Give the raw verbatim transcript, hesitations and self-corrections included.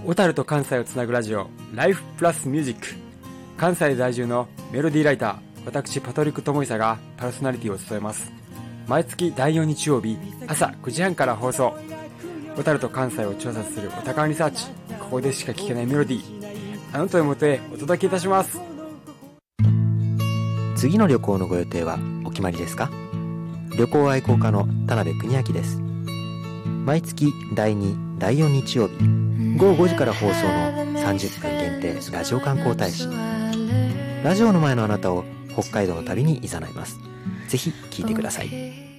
小樽と関西をつなぐラジオ、ライフプラスミュージック。関西在住のメロディーライター、私パトリック智久がパーソナリティを務めます。毎月だいよん日曜日朝くじはんから放送。小樽と関西を調査するお宝リサーチ。ここでしか聴けないメロディー、あなたのもとへお届けいたします。 次の旅行のご予定はお決まりですか？旅行愛好家の田辺邦明です。毎月だいに、だいよん日曜日ごごごじから放送のさんじゅっぷん限定ラジオ観光大使。ラジオの前のあなたを北海道の旅に誘います。ぜひ聞いてください。